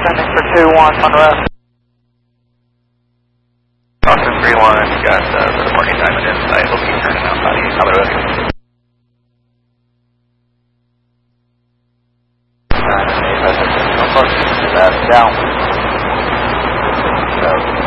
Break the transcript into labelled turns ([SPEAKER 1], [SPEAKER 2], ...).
[SPEAKER 1] descending for 2-1 Monroe.
[SPEAKER 2] Austin 3-1, got the morning diamond inside, will be turning out body. How about it? Down.